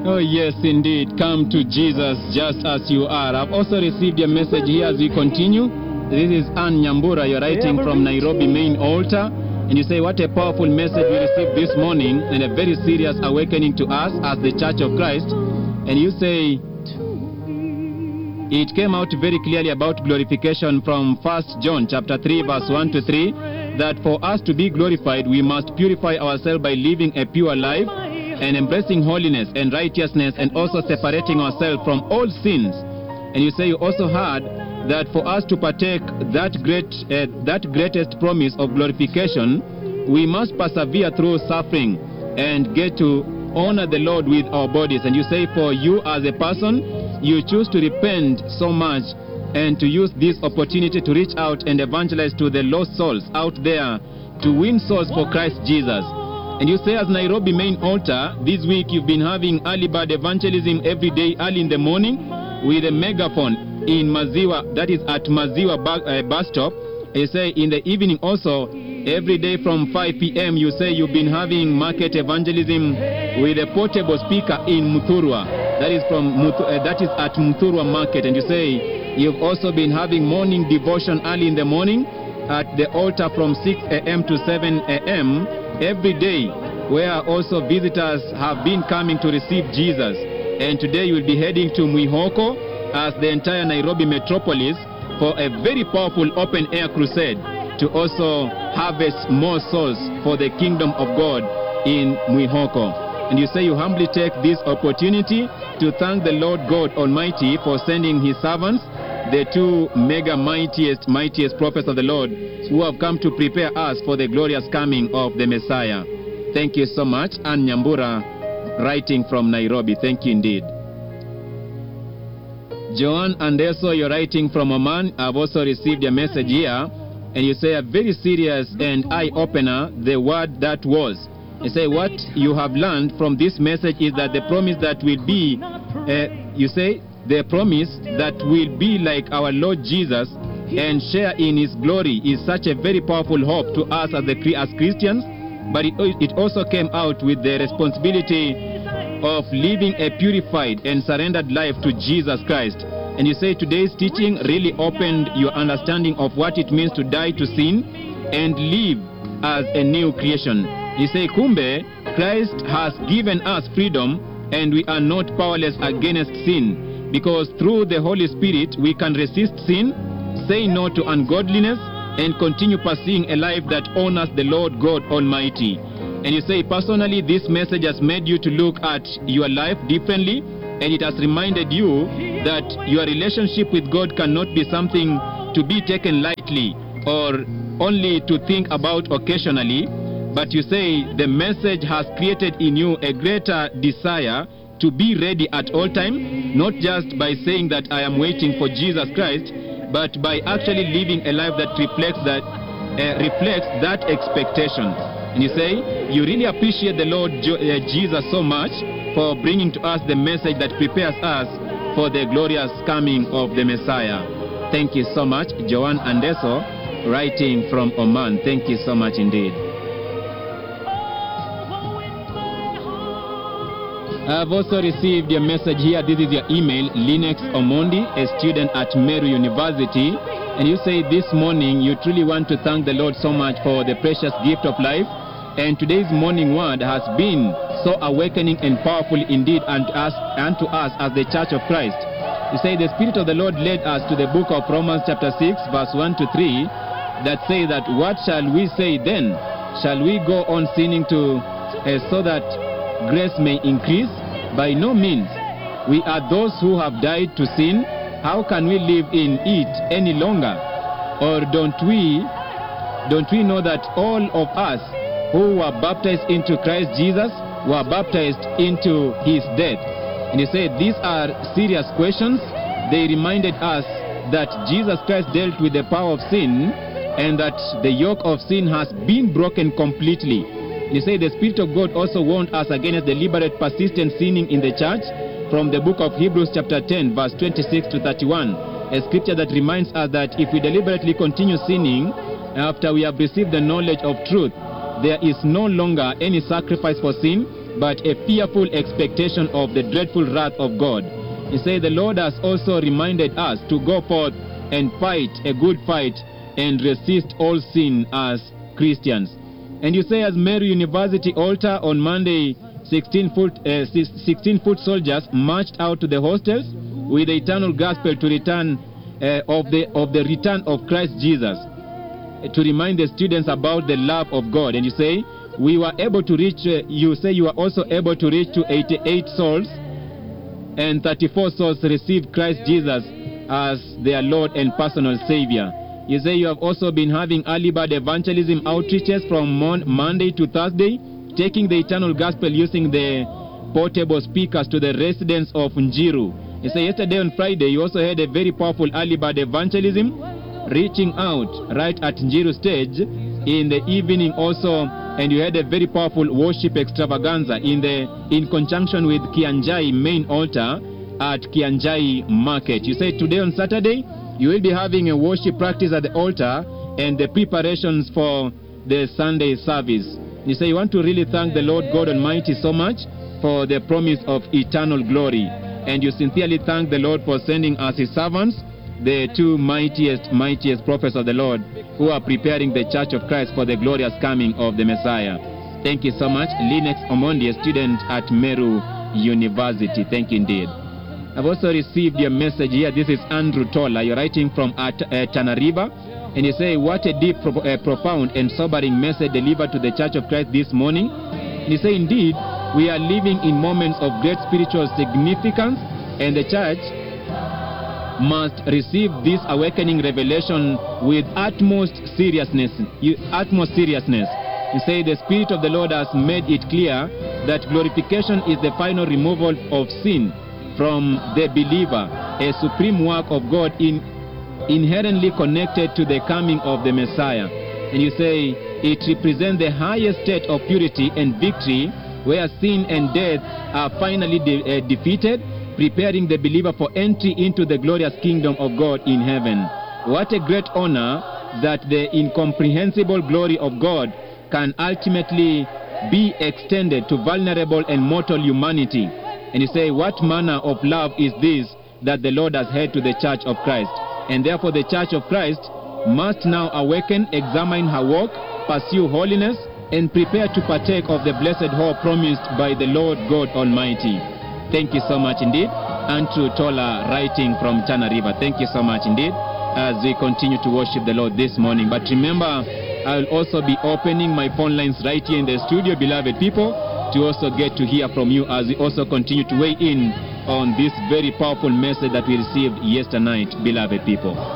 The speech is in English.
Oh, yes, indeed. Come to Jesus just as you are. I've also received a message here as we continue. This is Ann Nyambura. You're writing from Nairobi main altar. And you say, what a powerful message we received this morning and a very serious awakening to us as the Church of Christ. And you say, it came out very clearly about glorification from 1 John chapter 3 verse 1 to 3, that for us to be glorified, we must purify ourselves by living a pure life and embracing holiness and righteousness, and also separating ourselves from all sins. And you say you also heard that for us to partake that greatest promise of glorification, we must persevere through suffering and get to honor the Lord with our bodies. And you say for you as a person, you choose to repent so much and to use this opportunity to reach out and evangelize to the lost souls out there, to win souls for Christ Jesus. And you say as Nairobi main altar, this week you've been having early bird evangelism every day early in the morning with a megaphone in Maziwa, that is at Maziwa bus stop. You say in the evening also, every day from 5 p.m. you say you've been having market evangelism with a portable speaker in Muthurwa. That is at Muthurwa market. And you say you've also been having morning devotion early in the morning at the altar from 6 a.m. to 7 a.m. every day, where also visitors have been coming to receive Jesus. And today you will be heading to Mwihoko as the entire Nairobi metropolis for a very powerful open air crusade to also harvest more souls for the kingdom of God in Mwihoko. And you say you humbly take this opportunity to thank the Lord God Almighty for sending his servants, the two mega mightiest prophets of the Lord, who have come to prepare us for the glorious coming of the Messiah. Thank you so much. Ann Nyambura, writing from Nairobi. Thank you indeed. Joan Andeso, you're writing from Oman. I've also received a message here, and you say a very serious and eye-opener, the word that was. You say what you have learned from this message is that the promise that will be, the promise that will be like our Lord Jesus and share in his glory is such a very powerful hope to us as Christians, but it also came out with the responsibility of living a purified and surrendered life to Jesus Christ. And you say today's teaching really opened your understanding of what it means to die to sin and live as a new creation. You say, Kumbe, Christ has given us freedom and we are not powerless against sin, because through the Holy Spirit we can resist sin, say no to ungodliness, and continue pursuing a life that honors the Lord God Almighty. And you say, personally, this message has made you to look at your life differently, and it has reminded you that your relationship with God cannot be something to be taken lightly or only to think about occasionally, but you say the message has created in you a greater desire to be ready at all times, not just by saying that I am waiting for Jesus Christ, but by actually living a life that reflects that expectation. And you say you really appreciate the Lord Jesus so much for bringing to us the message that prepares us for the glorious coming of the Messiah. Thank you so much, Joan Andeso, writing from Oman. Thank you so much indeed. I've also received your message here. This is your email, Linux Omondi, a student at Meru University. And you say this morning you truly want to thank the Lord so much for the precious gift of life. And today's morning word has been so awakening and powerful indeed unto us as the Church of Christ. You say the Spirit of the Lord led us to the book of Romans chapter 6 verse 1 to 3 that say that what shall we say then? Shall we go on sinning so that grace may increase? By no means. We are those who have died to sin. How can we live in it any longer? Or don't we know that all of us who were baptized into Christ Jesus were baptized into his death? And you say these are serious questions. They reminded us that Jesus Christ dealt with the power of sin and that the yoke of sin has been broken completely. You say the Spirit of God also warned us against deliberate persistent sinning in the church from the book of Hebrews chapter 10 verse 26 to 31, a scripture that reminds us that if we deliberately continue sinning after we have received the knowledge of truth, there is no longer any sacrifice for sin, but a fearful expectation of the dreadful wrath of God. You say the Lord has also reminded us to go forth and fight a good fight and resist all sin as Christians. And you say, as Mary University altar on Monday, 16-foot soldiers marched out to the hostels with the eternal gospel to return of the return of Christ Jesus, to remind the students about the love of God. And you say we were able to reach. You say you were also able to reach to 88 souls, and 34 souls received Christ Jesus as their Lord and personal Savior. You say you have also been having early bird evangelism outreaches from Monday to Thursday, taking the eternal gospel using the portable speakers to the residents of Njiru. You say yesterday on Friday you also had a very powerful early bird evangelism, reaching out right at Njiru stage in the evening also, and you had a very powerful worship extravaganza in conjunction with Kianjai main altar at Kianjai Market. You say today on Saturday you will be having a worship practice at the altar and the preparations for the Sunday service. You say you want to really thank the Lord God Almighty so much for the promise of eternal glory, and you sincerely thank the Lord for sending us his servants, the two mightiest prophets of the Lord, who are preparing the Church of Christ for the glorious coming of the Messiah. Thank you so much. Linux Omondi, a student at Meru University. Thank you indeed. I've also received your message here. This is Andrew Tola. You're writing from Tana River, and you say, what a deep, profound and sobering message delivered to the Church of Christ this morning. And you say, indeed, we are living in moments of great spiritual significance, and the Church must receive this awakening revelation with utmost seriousness. You say the Spirit of the Lord has made it clear that glorification is the final removal of sin from the believer, a supreme work of God inherently connected to the coming of the Messiah. And you say it represents the highest state of purity and victory, where sin and death are finally defeated, preparing the believer for entry into the glorious kingdom of God in heaven. What a great honor that the incomprehensible glory of God can ultimately be extended to vulnerable and mortal humanity. And you say, what manner of love is this that the Lord has had to the Church of Christ? And therefore the Church of Christ must now awaken, examine her walk, pursue holiness, and prepare to partake of the blessed hope promised by the Lord God Almighty. Thank you so much indeed. Andrew Tola, writing from Tana River. Thank you so much indeed, as we continue to worship the Lord this morning. But remember, I will also be opening my phone lines right here in the studio, beloved people, to also get to hear from you as we also continue to weigh in on this very powerful message that we received yesterday night, beloved people.